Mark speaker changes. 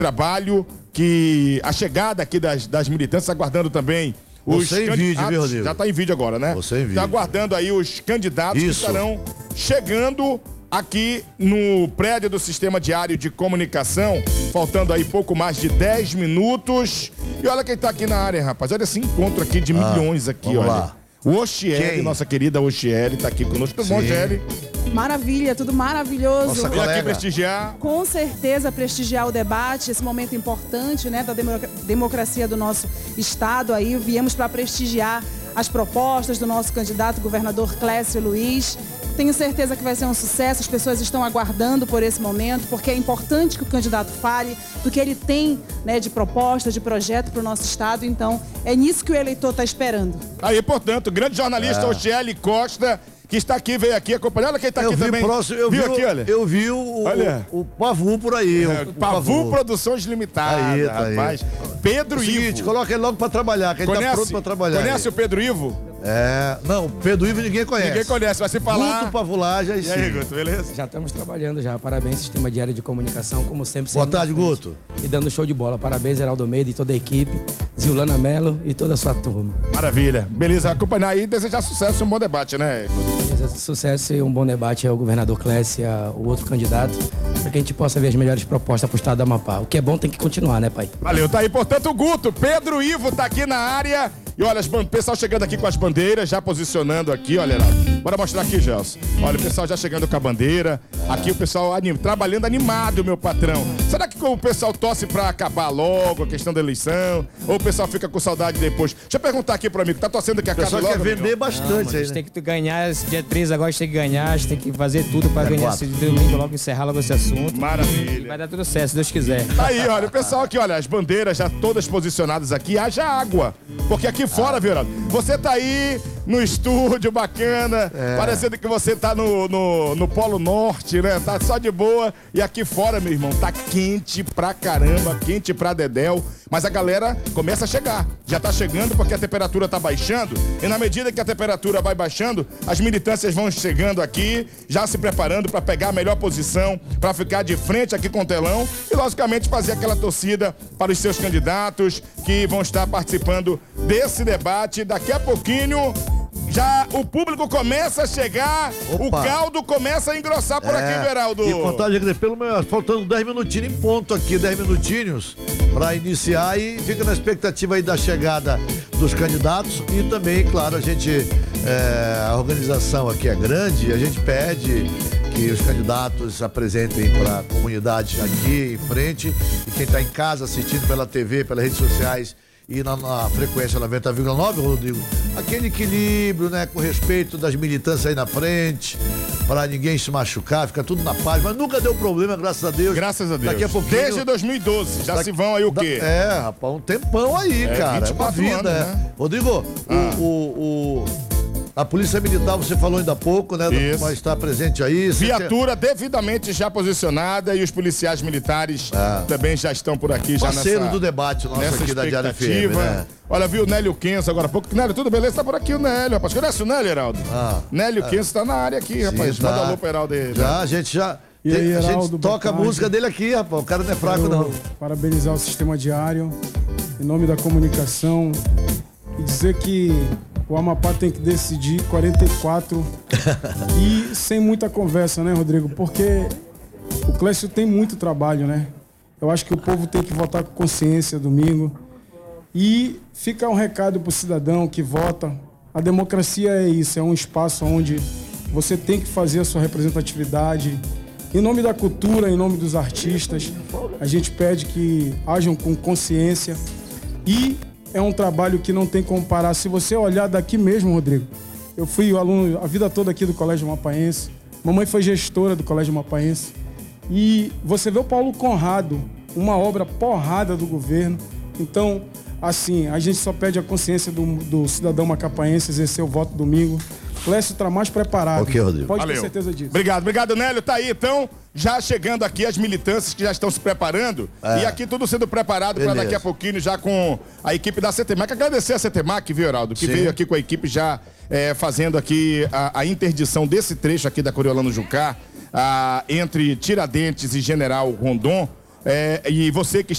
Speaker 1: trabalho, que a chegada aqui das militantes, aguardando também os
Speaker 2: Você em vídeo, viu, Rodrigo?
Speaker 1: Já está em vídeo agora, né?
Speaker 2: Você em vídeo.
Speaker 1: Está aguardando aí os candidatos
Speaker 2: Isso.
Speaker 1: que estarão chegando aqui no prédio do Sistema Diário de Comunicação, faltando aí pouco mais de 10 minutos. E olha quem tá aqui na área, rapaz. Olha esse encontro aqui de milhões aqui,
Speaker 2: vamos
Speaker 1: olha.
Speaker 2: lá.
Speaker 1: O Oxiele, nossa querida Oxiele, tá aqui conosco. Tudo bom, Oxiele?
Speaker 3: Maravilha, tudo maravilhoso.
Speaker 2: Nossa,
Speaker 1: Vem aqui
Speaker 2: colega.
Speaker 1: prestigiar.
Speaker 3: Com certeza prestigiar o debate, esse momento importante, né, da democracia do nosso estado. Aí viemos para prestigiar as propostas do nosso candidato governador Clécio Luiz. Tenho certeza que vai ser um sucesso, as pessoas estão aguardando por esse momento, porque é importante que o candidato fale do que ele tem, né, de proposta, de projeto para o nosso estado. Então, é nisso que o eleitor está esperando.
Speaker 1: Aí, portanto, o grande jornalista Oxiele Costa, que está aqui, veio aqui acompanhar. Olha quem tá aqui também.
Speaker 2: Eu vi o Pavu por aí. O
Speaker 1: Pavu Produções Limitadas,
Speaker 2: Aí,
Speaker 1: rapaz. Pedro Ivo.
Speaker 2: Seguinte, coloca ele logo pra trabalhar, que ele tá pronto pra trabalhar.
Speaker 1: Conhece o Pedro Ivo?
Speaker 2: Não, Pedro Ivo ninguém conhece.
Speaker 1: Ninguém conhece, vai se falar.
Speaker 2: Guto Pavulagem,
Speaker 1: E aí, Guto, beleza?
Speaker 4: Já estamos trabalhando já. Parabéns, Sistema Diário de Comunicação, como sempre.
Speaker 2: Boa tarde, Guto.
Speaker 4: E dando show de bola. Parabéns, Heraldo Almeida e toda a equipe, Zilana Mello e toda a sua turma.
Speaker 1: Maravilha. Beleza, acompanhar aí e desejar sucesso e um bom debate, né, Guto?
Speaker 4: Desejo sucesso e um bom debate ao governador Clécio e o outro candidato, para que a gente possa ver as melhores propostas para o estado do Amapá. O que é bom tem que continuar, né, pai?
Speaker 1: Valeu, tá aí, portanto, o Guto. Pedro Ivo tá aqui na área. E olha, o pessoal chegando aqui com as bandeiras, já posicionando aqui, olha lá. Bora mostrar aqui, Gelson. Olha, o pessoal já chegando com a bandeira. Aqui o pessoal trabalhando animado, meu patrão. Será que o pessoal torce pra acabar logo a questão da eleição? Ou o pessoal fica com saudade depois? Deixa eu perguntar aqui pro amigo, tá torcendo que acabe
Speaker 2: O pessoal
Speaker 1: logo?
Speaker 2: quer vender
Speaker 1: amigo?
Speaker 2: bastante aí,
Speaker 4: A gente
Speaker 2: né?
Speaker 4: tem que ganhar, esse dia 13 agora a gente tem que ganhar, a gente tem que fazer tudo para ganhar esse domingo, logo encerrar logo esse assunto.
Speaker 1: Maravilha.
Speaker 4: Vai dar tudo certo, se Deus quiser.
Speaker 1: Tá aí, olha, o pessoal aqui, olha, as bandeiras já todas posicionadas aqui, haja água. Porque aqui fora, viu, Heraldo? Você tá aí no estúdio bacana, parecendo que você tá no Polo Norte, né? Tá só de boa. E aqui fora, meu irmão, tá quente pra caramba, quente pra dedéu. Mas a galera começa a chegar. Já tá chegando porque a temperatura tá baixando. E na medida que a temperatura vai baixando, as militâncias vão chegando aqui, já se preparando pra pegar a melhor posição, pra ficar de frente aqui com o telão e, logicamente, fazer aquela torcida para os seus candidatos que vão estar participando desse debate. Daqui a pouquinho, já o público começa a chegar, o caldo começa a engrossar por aqui, Geraldo.
Speaker 2: E contagem, pelo menos, faltando 10 minutinhos em ponto aqui, 10 minutinhos para iniciar e fica na expectativa aí da chegada dos candidatos e também, claro, a organização aqui é grande, a gente pede que os candidatos se apresentem para a comunidade aqui em frente e quem está em casa assistindo pela TV, pelas redes sociais e na frequência 90,9, Rodrigo, aquele equilíbrio, né, com respeito das militâncias aí na frente, para ninguém se machucar, fica tudo na paz, mas nunca deu problema, graças a Deus.
Speaker 1: Graças a Deus.
Speaker 2: Daqui a pouquinho...
Speaker 1: Desde 2012, já se vão aí o quê?
Speaker 2: Rapaz, um tempão aí, cara.
Speaker 1: 24
Speaker 2: é uma vida,
Speaker 1: anos, né?
Speaker 2: Rodrigo, a Polícia Militar, você falou ainda há pouco, né?
Speaker 1: Isso.
Speaker 2: Vai estar presente aí.
Speaker 1: Viatura devidamente já posicionada e os policiais militares também já estão por aqui.
Speaker 2: Parceiro
Speaker 1: já
Speaker 2: do debate nosso
Speaker 1: nessa
Speaker 2: aqui da Diário FM,
Speaker 1: expectativa.
Speaker 2: né?
Speaker 1: Olha, viu o Nélio Kenzo agora há pouco. Nélio, tudo beleza? Tá por aqui o Nélio, rapaz. Conhece o Nélio, Heraldo? Nélio Kenzo tá na área aqui, rapaz.
Speaker 2: Sim, tá.
Speaker 1: Manda alô pro Heraldo aí.
Speaker 2: Já, a gente já...
Speaker 5: E aí,
Speaker 2: a
Speaker 5: Heraldo,
Speaker 2: gente toca a música dele aqui, rapaz. O cara não é fraco, não.
Speaker 5: Parabenizar o Sistema Diário, em nome da comunicação, e dizer que o Amapá tem que decidir 44 e sem muita conversa, né, Rodrigo? Porque o Clécio tem muito trabalho, né? Eu acho que o povo tem que votar com consciência domingo. E fica um recado pro cidadão que vota. A democracia é isso, é um espaço onde você tem que fazer a sua representatividade. Em nome da cultura, em nome dos artistas, a gente pede que hajam com consciência. E é um trabalho que não tem como parar. Se você olhar daqui mesmo, Rodrigo, eu fui aluno a vida toda aqui do Colégio Amapaense. Mamãe foi gestora do Colégio Amapaense. E você vê o Paulo Conrado, uma obra porrada do governo. Então, assim, a gente só pede a consciência do cidadão macapaense exercer o voto domingo. Clécio está mais preparado.
Speaker 2: Ok, Rodrigo.
Speaker 5: Pode ter certeza disso.
Speaker 1: Obrigado, Nélio. Tá aí, então, já chegando aqui as militâncias que já estão se preparando. E aqui tudo sendo preparado para daqui a pouquinho, já com a equipe da CETEMAC. Agradecer a CETEMAC, viu, Heraldo? Que veio aqui com a equipe já fazendo aqui a interdição desse trecho aqui da Coriolano Jucá, entre Tiradentes e General Rondon. E você que